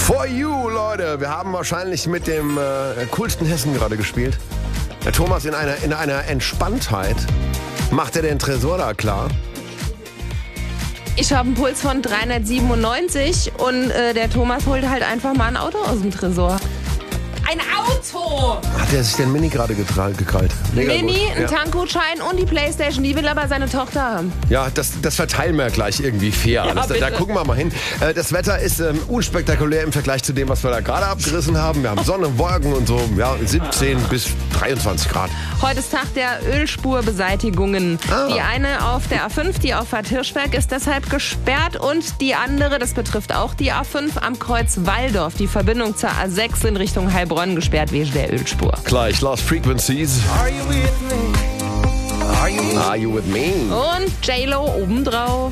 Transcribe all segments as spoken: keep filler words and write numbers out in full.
For You, Leute. Wir haben wahrscheinlich mit dem äh, coolsten Hessen gerade gespielt. Der Thomas in einer, in einer Entspanntheit. Macht er den Tresor da klar? Ich habe einen Puls von dreihundertsiebenundneunzig und äh, der Thomas holt halt einfach mal ein Auto aus dem Tresor. Ein Auto! Hat er sich den Mini gerade gekrallt? Mega Mini, gut. ein Ja. Tankgutschein und die Playstation. Die will aber seine Tochter haben. Ja, das, das verteilen wir gleich irgendwie fair. Ja, das, da, da bitte. gucken wir mal hin. Äh, Das Wetter ist ähm, unspektakulär im Vergleich zu dem, was wir da gerade abgerissen haben. Wir haben Sonne, Wolken und so, ja, siebzehn bis dreiundzwanzig Grad. Heute ist Tag der Ölspurbeseitigungen. Ah. Die eine auf der A fünf, die auf Bad Hirschberg, ist deshalb gesperrt. Und die andere, das betrifft auch die A fünf, am Kreuz Walldorf. Die Verbindung zur A sechs in Richtung Heilbronn gesperrt wegen der Ölspur. Gleich Lost Frequencies. Are you with me? Are you Are you with me? Und J-Lo obendrauf.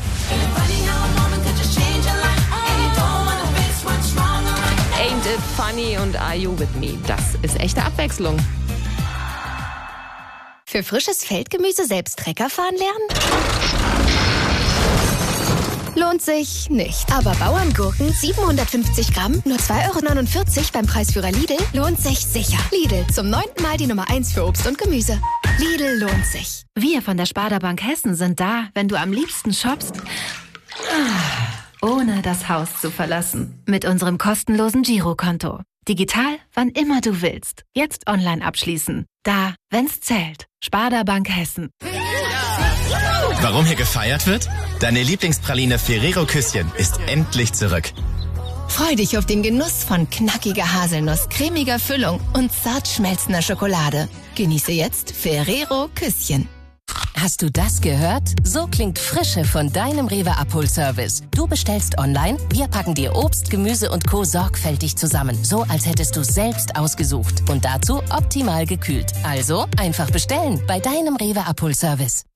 Ain't it funny und Are you with me? Das ist echte Abwechslung. Für frisches Feldgemüse selbst Trecker fahren lernen? Lohnt sich nicht. Aber Bauerngurken siebenhundertfünfzig Gramm, nur zwei Euro neunundvierzig beim Preisführer Lidl, lohnt sich sicher. Lidl, zum neunten Mal die Nummer eins für Obst und Gemüse. Lidl lohnt sich. Wir von der Sparda Bank Hessen sind da, wenn du am liebsten shoppst, ohne das Haus zu verlassen. Mit unserem kostenlosen Girokonto. Digital, wann immer du willst. Jetzt online abschließen. Da, wenn's zählt. Sparda Bank Hessen. Warum hier gefeiert wird? Deine Lieblingspraline Ferrero Küsschen ist endlich zurück. Freu dich auf den Genuss von knackiger Haselnuss, cremiger Füllung und zart schmelzender Schokolade. Genieße jetzt Ferrero Küsschen. Hast du das gehört? So klingt Frische von deinem Rewe Abholservice. Du bestellst online, wir packen dir Obst, Gemüse und Co. sorgfältig zusammen. So, als hättest du es selbst ausgesucht. Und dazu optimal gekühlt. Also einfach bestellen bei deinem Rewe Abholservice.